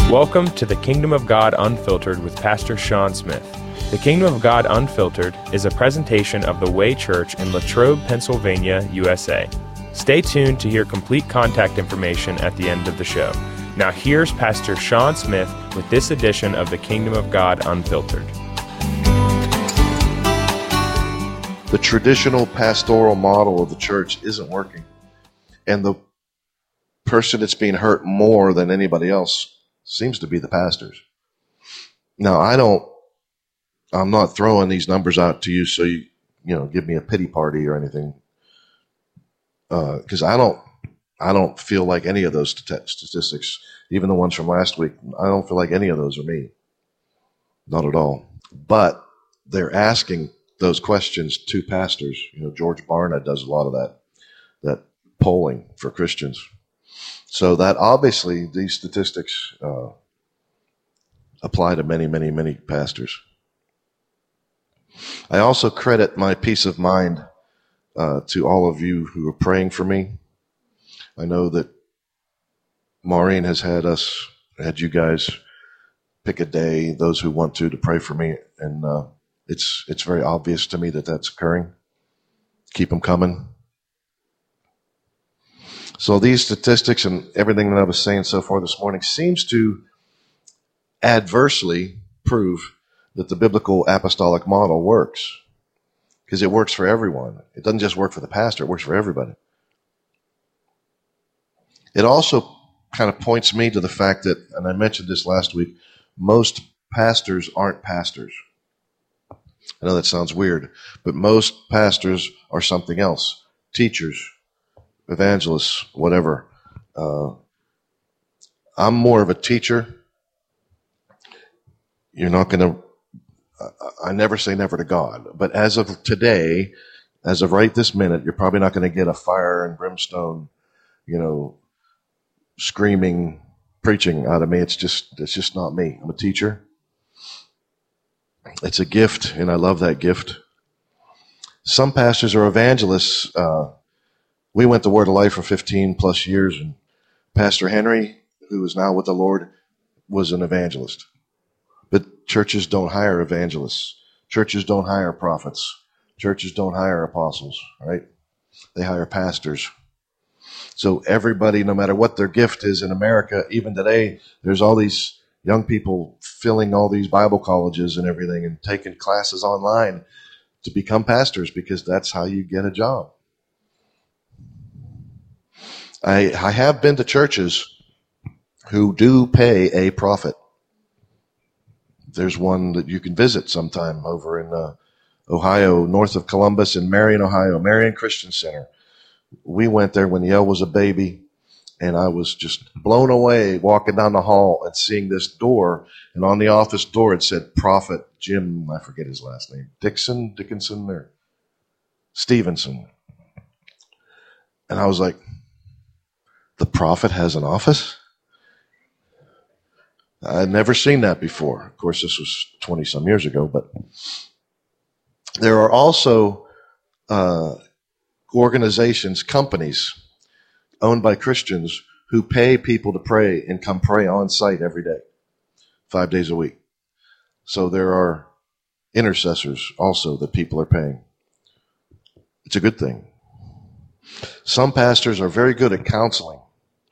Welcome to the Kingdom of God Unfiltered with Pastor Sean Smith. The Kingdom of God Unfiltered is a presentation of the Way Church in Latrobe, Pennsylvania, USA. Stay tuned to hear complete contact information at the end of the show. Now here's Pastor Sean Smith with this edition of the Kingdom of God Unfiltered. The traditional pastoral model of the church isn't working. And the person that's being hurt more than anybody else seems to be the pastors. Now, I'm not throwing these numbers out to you so you give me a pity party or anything. Because I don't feel like any of those statistics, even the ones from last week, I don't feel like any of those are me. Not at all. But they're asking those questions to pastors. George Barna does a lot of that polling for Christians. So that obviously these statistics apply to many, many, many pastors. I also credit my peace of mind to all of you who are praying for me. I know that Maureen has had you guys pick a day, those who want to pray for me, and it's very obvious to me that that's occurring. Keep them coming. So these statistics and everything that I was saying so far this morning seems to adversely prove that the biblical apostolic model works. Because it works for everyone. It doesn't just work for the pastor, it works for everybody. It also kind of points me to the fact that, and I mentioned this last week, most pastors aren't pastors. I know that sounds weird, but most pastors are something else. Teachers, evangelists, whatever. I'm more of a teacher. You're not going to, I never say never to God, but as of today, as of right this minute, you're probably not going to get a fire and brimstone, screaming, preaching out of me. It's just not me. I'm a teacher. It's a gift, and I love that gift. Some pastors are evangelists. We went to Word of Life for 15 plus years, and Pastor Henry, who is now with the Lord, was an evangelist. But churches don't hire evangelists. Churches don't hire prophets. Churches don't hire apostles, right? They hire pastors. So everybody, no matter what their gift is in America, even today, there's all these young people filling all these Bible colleges and everything and taking classes online to become pastors because that's how you get a job. I have been to churches who do pay a prophet. There's one that you can visit sometime over in Ohio, north of Columbus, in Marion, Ohio, Marion Christian Center. We went there when Yale was a baby, and I was just blown away walking down the hall and seeing this door, and on the office door it said Prophet Jim, I forget his last name, Dickinson, or Stevenson. And I was like, the prophet has an office? I'd never seen that before. Of course, this was 20-some years ago, but there are also organizations, companies owned by Christians who pay people to pray and come pray on site every day, 5 days a week. So there are intercessors also that people are paying. It's a good thing. Some pastors are very good at counseling.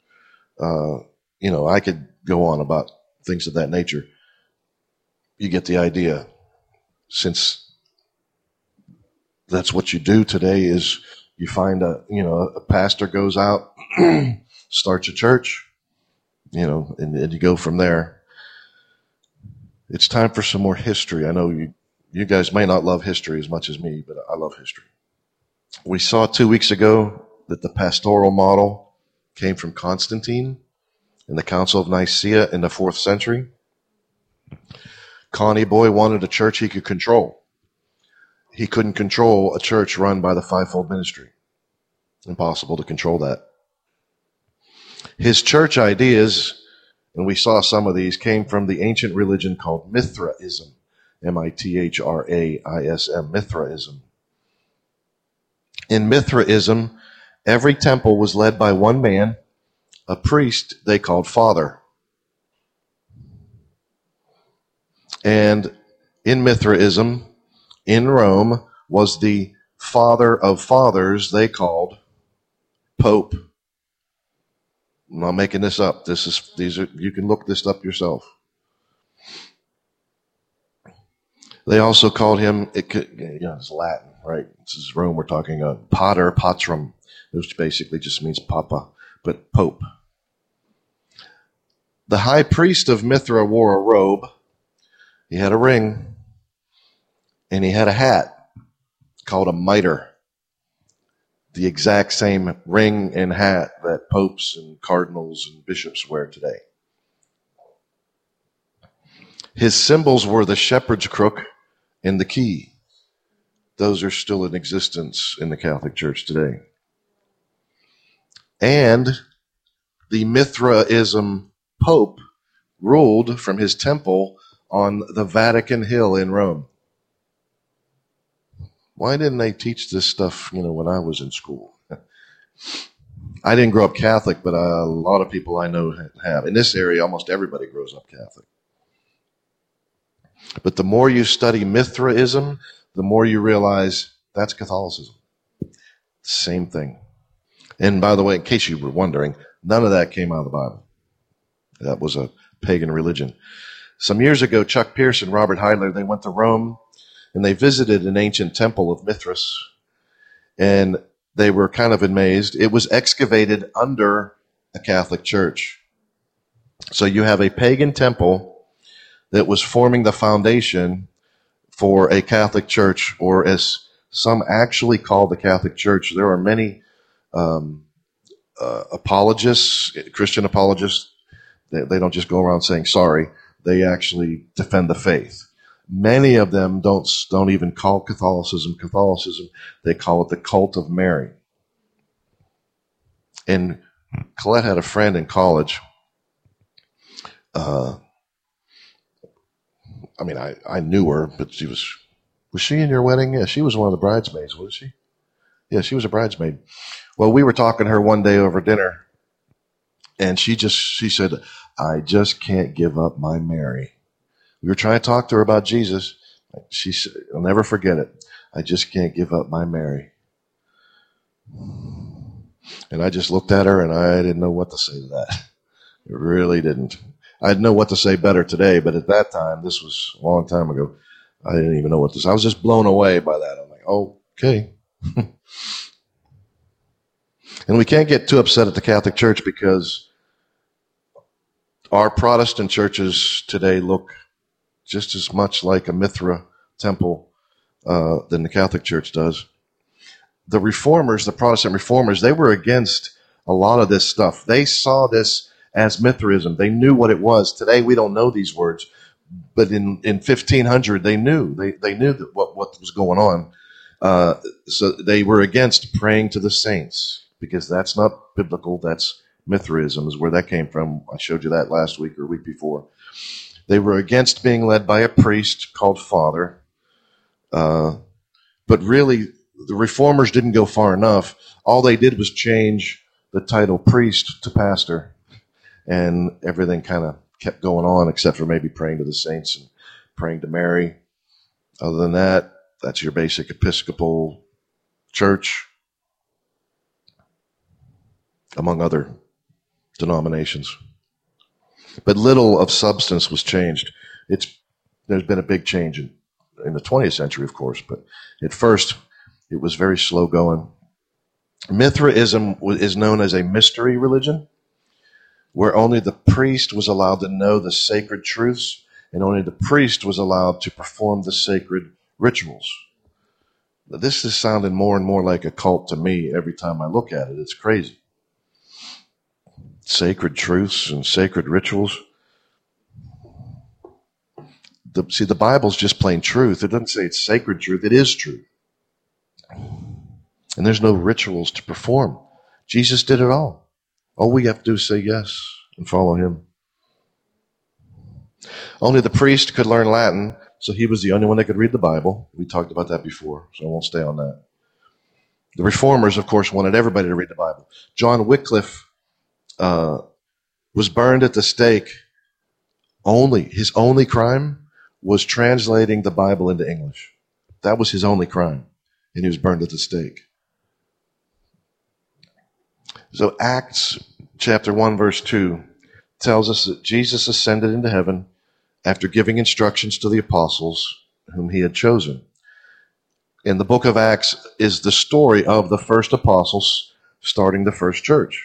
I could go on about things of that nature. You get the idea. Since that's what you do today is you find a pastor goes out, starts a church, and you go from there. It's time for some more history. I know you guys may not love history as much as me, but I love history. We saw 2 weeks ago that the pastoral model came from Constantine in the Council of Nicaea in the 4th century. Connie Boy wanted a church he could control. He couldn't control a church run by the fivefold ministry. Impossible to control that. His church ideas, and we saw some of these, came from the ancient religion called Mithraism. Mithraism, Mithraism. In Mithraism, every temple was led by one man, a priest they called father. And in Mithraism, in Rome, was the father of fathers they called Pope. I'm not making this up. These are you can look this up yourself. They also called him, it's Latin, right? This is Rome we're talking about. Pater Patrum, which basically just means Papa, but Pope. The high priest of Mithra wore a robe. He had a ring, and he had a hat called a mitre. The exact same ring and hat that popes and cardinals and bishops wear today. His symbols were the shepherd's crook and the key. Those are still in existence in the Catholic Church today. And the Mithraism Pope ruled from his temple on the Vatican Hill in Rome. Why didn't they teach this stuff, when I was in school? I didn't grow up Catholic, but a lot of people I know have. In this area, almost everybody grows up Catholic. But the more you study Mithraism, the more you realize that's Catholicism. Same thing. And by the way, in case you were wondering, none of that came out of the Bible. That was a pagan religion. Some years ago, Chuck Pierce and Robert Heidler, they went to Rome, and they visited an ancient temple of Mithras, and they were kind of amazed. It was excavated under a Catholic church. So you have a pagan temple that was forming the foundation for a Catholic church, or as some actually call the Catholic Church. There are many apologists, Christian apologists. They don't just go around saying sorry. They actually defend the faith. Many of them don't even call Catholicism Catholicism. They call it the cult of Mary. And Colette had a friend in college. I knew her, but was she in your wedding? Yeah, she was one of the bridesmaids, wasn't she? Yeah, she was a bridesmaid. Well, we were talking to her one day over dinner, and she said, I just can't give up my Mary. We were trying to talk to her about Jesus. She said, I'll never forget it. I just can't give up my Mary. And I just looked at her, and I didn't know what to say to that. I really didn't. I'd know what to say better today, but at that time, this was a long time ago, I didn't even know what to say. I was just blown away by that. I'm like, okay. And we can't get too upset at the Catholic Church because our Protestant churches today look just as much like a Mithra temple than the Catholic Church does. The Reformers, the Protestant Reformers, they were against a lot of this stuff. They saw this as Mithraism. They knew what it was. Today we don't know these words, but in 1500 they knew. They knew that what was going on. So they were against praying to the saints because that's not biblical. That's Mithraism is where that came from. I showed you that last week or week before. They were against being led by a priest called Father. But really, the Reformers didn't go far enough. All they did was change the title priest to pastor. And everything kind of kept going on except for maybe praying to the saints and praying to Mary. Other than that, that's your basic Episcopal church, among other denominations. But little of substance was changed. There's been a big change in the 20th century, of course, but at first it was very slow going. Mithraism is known as a mystery religion, where only the priest was allowed to know the sacred truths, and only the priest was allowed to perform the sacred rituals. This is sounding more and more like a cult to me every time I look at it. It's crazy. Sacred truths and sacred rituals. The Bible's just plain truth. It doesn't say it's sacred truth. It is truth. And there's no rituals to perform. Jesus did it all. All we have to do is say yes and follow him. Only the priest could learn Latin, so he was the only one that could read the Bible. We talked about that before, so I won't stay on that. The Reformers, of course, wanted everybody to read the Bible. John Wycliffe was burned at the stake. His only crime was translating the Bible into English. That was his only crime, and he was burned at the stake. So Acts chapter 1, verse 2 tells us that Jesus ascended into heaven after giving instructions to the apostles whom he had chosen. In the book of Acts is the story of the first apostles starting the first church.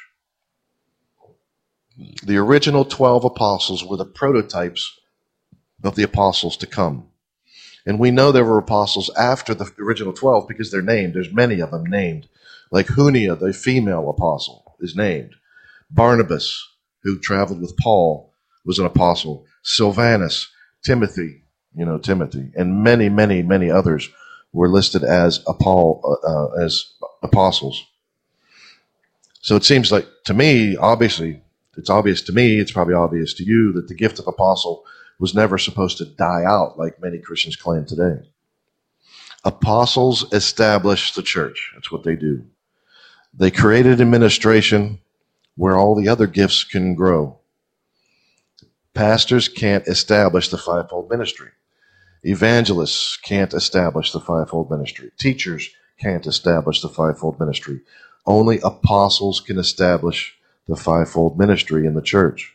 The original 12 apostles were the prototypes of the apostles to come. And we know there were apostles after the original 12 because they're named. There's many of them named. Like Junia, the female apostle, is named. Barnabas, who traveled with Paul, was an apostle. Silvanus, Timothy, and many, many, many others were listed as apostles. So it seems like, to me, obviously, it's obvious to me, it's probably obvious to you, that the gift of apostle was never supposed to die out like many Christians claim today. Apostles establish the church. That's what they do. They created administration where all the other gifts can grow. Pastors can't establish the fivefold ministry. Evangelists can't establish the fivefold ministry. Teachers can't establish the fivefold ministry. Only apostles can establish the fivefold ministry in the church.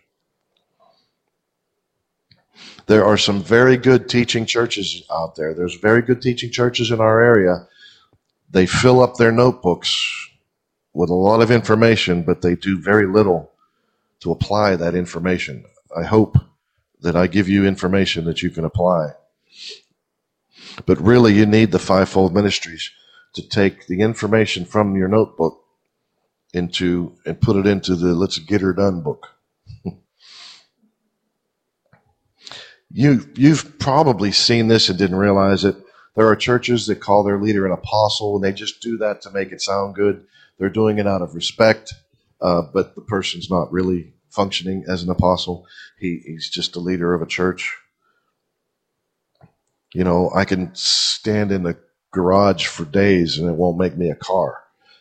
There are some very good teaching churches out there. There's very good teaching churches in our area. They fill up their notebooks with a lot of information, but they do very little to apply that information. I hope that I give you information that you can apply. But really, you need the fivefold ministries to take the information from your notebook and put it into the Let's Get Her Done book. You've probably seen this and didn't realize it. There are churches that call their leader an apostle, and they just do that to make it sound good. They're doing it out of respect, but the person's not really functioning as an apostle. He's just a leader of a church. I can stand in the garage for days and it won't make me a car.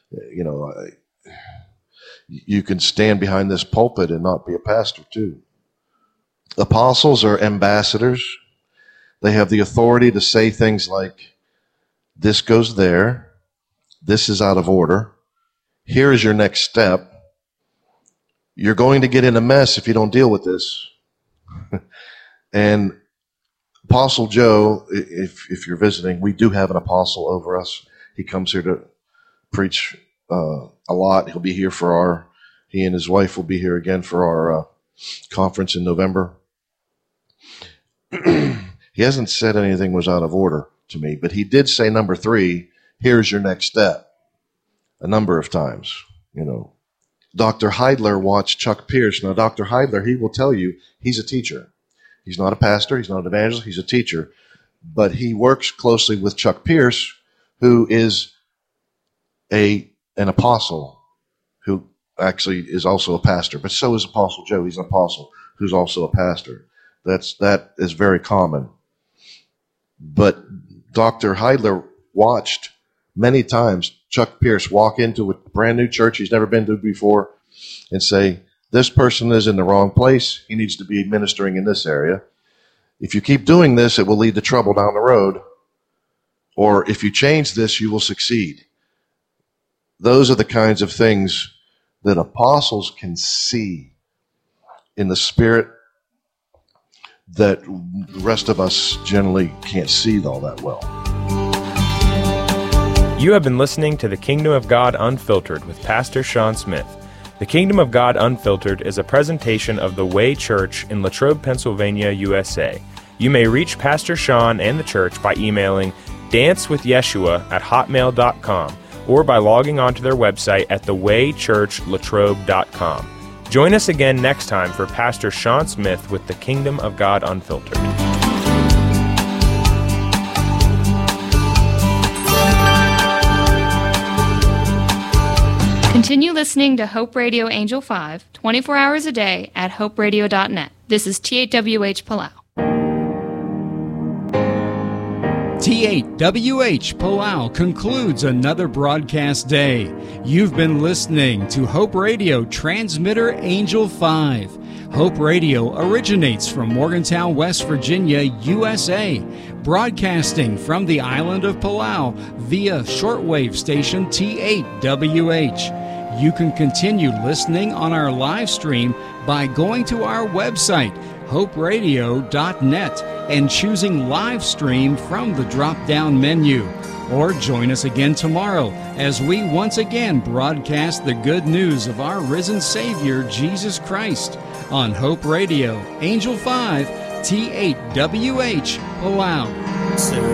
You can stand behind this pulpit and not be a pastor too. Apostles are ambassadors. They have the authority to say things like, this goes there, this is out of order, here is your next step, you're going to get in a mess if you don't deal with this. And Apostle Joe, if you're visiting, we do have an apostle over us. He comes here to preach a lot. He'll be here he and his wife will be here again for our conference in November. He hasn't said anything was out of order to me, but he did say number 3, here's your next step, a number of times. Dr. Heidler watched Chuck Pierce. Now, Dr. Heidler, he will tell you he's a teacher. He's not a pastor. He's not an evangelist. He's a teacher. But he works closely with Chuck Pierce, who is an apostle, who actually is also a pastor. But so is Apostle Joe. He's an apostle who's also a pastor. That is very common. But Dr. Heidler watched many times Chuck Pierce walk into a brand new church he's never been to before and say, this person is in the wrong place. He needs to be ministering in this area. If you keep doing this, it will lead to trouble down the road. Or if you change this, you will succeed. Those are the kinds of things that apostles can see in the spirit that the rest of us generally can't see all that well. You have been listening to The Kingdom of God Unfiltered with Pastor Sean Smith. The Kingdom of God Unfiltered is a presentation of the Way Church in Latrobe, Pennsylvania, USA. You may reach Pastor Sean and the church by emailing dancewithyeshua@hotmail.com or by logging onto their website at thewaychurchlatrobe.com. Join us again next time for Pastor Sean Smith with The Kingdom of God Unfiltered. Continue listening to Hope Radio Angel 5, 24 hours a day at hoperadio.net. This is T8WH Palau. T8WH Palau concludes another broadcast day. You've been listening to Hope Radio Transmitter Angel 5. Hope Radio originates from Morgantown, West Virginia, USA, broadcasting from the island of Palau via shortwave station T8WH. You can continue listening on our live stream by going to our website, hoperadio.net, and choosing live stream from the drop-down menu. Or join us again tomorrow as we once again broadcast the good news of our risen Savior, Jesus Christ, on Hope Radio, Angel 5, T8WH, Palau.